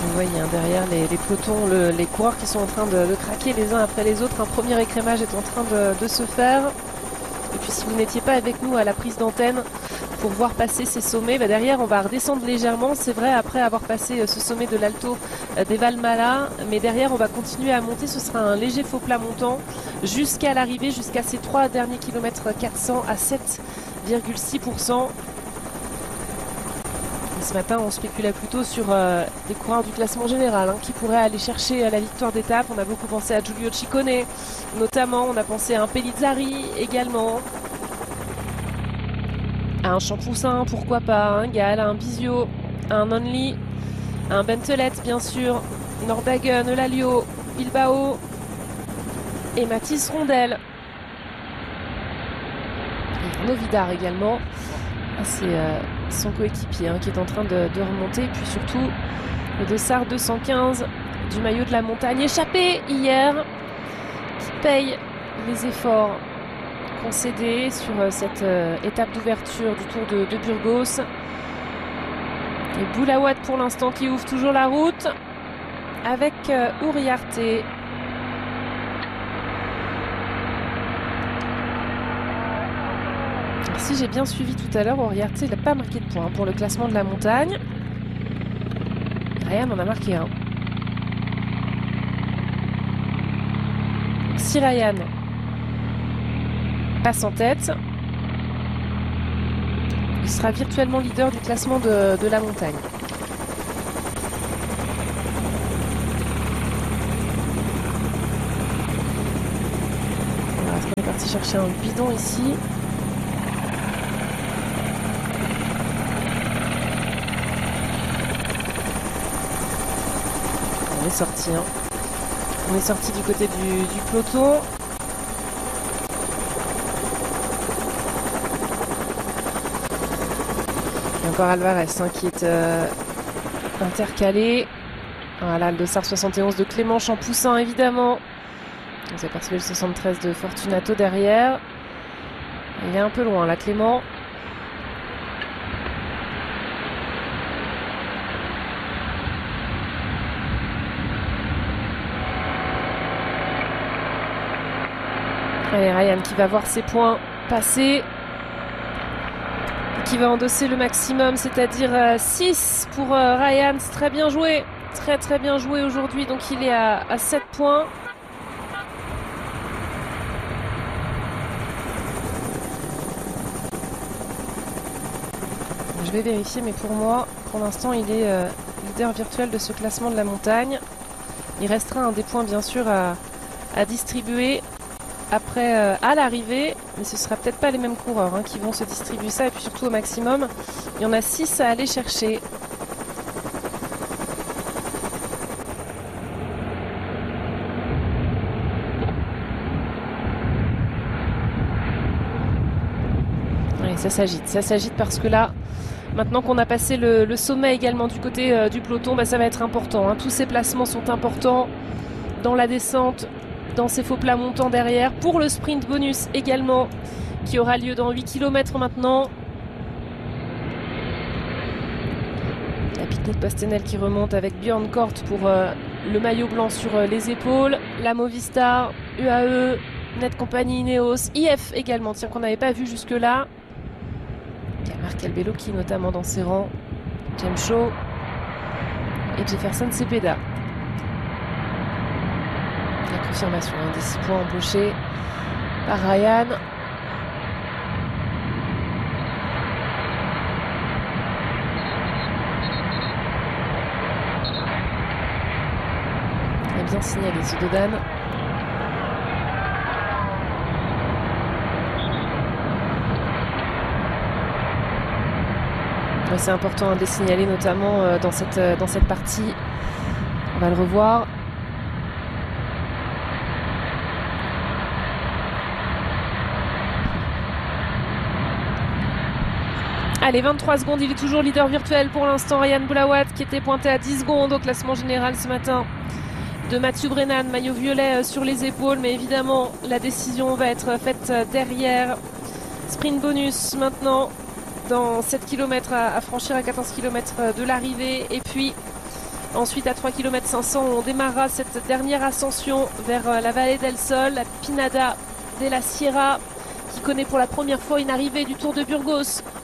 Vous voyez hein, derrière les pelotons, les coureurs qui sont en train de craquer les uns après les autres. Un premier écrémage est en train de se faire. Et puis si vous n'étiez pas avec nous à la prise d'antenne pour voir passer ces sommets, derrière on va redescendre légèrement. C'est vrai après avoir passé ce sommet de l'Alto des Valmala. Mais derrière on va continuer à monter. Ce sera un léger faux plat montant jusqu'à l'arrivée, jusqu'à ces 3 derniers kilomètres 400 à 7,6%. Ce matin, on spéculait plutôt sur des coureurs du classement général qui pourraient aller chercher la victoire d'étape. On a beaucoup pensé à Giulio Ciccone, notamment. On a pensé à un Pellizzari également. À un Champoussin, pourquoi pas. Un Gall, un Bisio, un Only, un Bentelet, bien sûr. Nordhagen, Elalio, Bilbao et Mathis Rondel. Et Arnaud Vidar également. C'est son coéquipier qui est en train de remonter. Et puis surtout, le Dossard 215 du maillot de la montagne échappé hier, qui paye les efforts concédés sur cette étape d'ouverture du Tour de Burgos. Et Boulawad pour l'instant qui ouvre toujours la route avec Uriarte. Si j'ai bien suivi tout à l'heure, Uriarte il n'a pas marqué de points pour le classement de la montagne. Ryan en a marqué un. Si Ryan passe en tête, il sera virtuellement leader du classement de la montagne. Voilà, on est parti chercher un bidon ici. On est sorti. On est sorti du côté du peloton. Et encore Alvarez qui est intercalé. Voilà le Dossard 71 de Clément Champoussin évidemment. Vous avez perçu le 73 de Fortunato derrière. Il est un peu loin là Clément. Allez, Ryan qui va voir ses points passer. Qui va endosser le maximum, c'est-à-dire 6 pour Ryan. C'est très bien joué. Très très bien joué aujourd'hui. Donc il est à 7 points. Je vais vérifier, mais pour moi, pour l'instant, il est leader virtuel de ce classement de la montagne. Il restera des points, bien sûr, à distribuer après à l'arrivée, mais ce sera peut-être pas les mêmes coureurs qui vont se distribuer ça, et puis surtout au maximum il y en a 6 à aller chercher. Allez, ça s'agite parce que là maintenant qu'on a passé le sommet également du côté du peloton, ça va être important, tous ces placements sont importants dans la descente, dans ces faux plats montants derrière, pour le sprint bonus également, qui aura lieu dans 8 km maintenant. La Picnic de Pastenel qui remonte avec Björn Kort pour le maillot blanc sur les épaules. La Movistar, UAE, Net Company, Ineos, IF également, tiens, qu'on n'avait pas vu jusque-là. Marc Albello notamment dans ses rangs. James Shaw et Jefferson Cepeda. La confirmation des 6 points empochés par Ryan. Il a bien signalé ce Dodan. C'est important de les signaler, notamment dans cette partie. On va le revoir. Allez, 23 secondes, il est toujours leader virtuel pour l'instant. Ryan Boulawad qui était pointé à 10 secondes au classement général ce matin de Mathieu Brennan, maillot violet sur les épaules. Mais évidemment, la décision va être faite derrière. Sprint bonus maintenant dans 7 km à franchir à 14 km de l'arrivée. Et puis Ensuite, à 3 km 500, on démarrera cette dernière ascension vers la vallée del Sol, la Pinada de la Sierra, qui connaît pour la première fois une arrivée du Tour de Burgos.